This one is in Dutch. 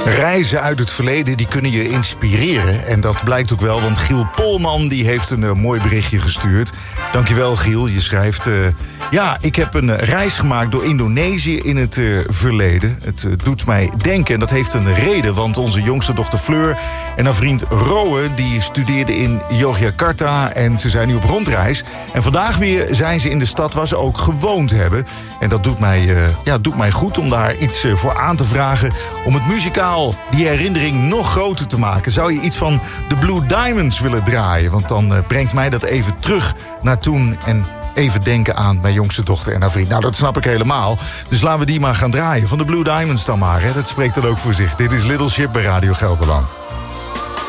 Reizen uit het verleden die kunnen je inspireren. En dat blijkt ook wel, want Giel Polman die heeft een mooi berichtje gestuurd. Dankjewel, Giel. Je schrijft... Ja, ik heb een reis gemaakt door Indonesië in het verleden. Het doet mij denken en dat heeft een reden. Want onze jongste dochter Fleur en haar vriend Rowe... die studeerden in Yogyakarta en ze zijn nu op rondreis. En vandaag weer zijn ze in de stad waar ze ook gewoond hebben. En dat doet mij goed om daar iets voor aan te vragen... om het muzikaal die herinnering nog groter te maken. Zou je iets van de Blue Diamonds willen draaien? Want dan brengt mij dat even terug naar toen... en even denken aan mijn jongste dochter en haar vriend. Nou, dat snap ik helemaal. Dus laten we die maar gaan draaien. Van de Blue Diamonds dan maar. Hè. Dat spreekt dan ook voor zich. Dit is Little Ship bij Radio Gelderland.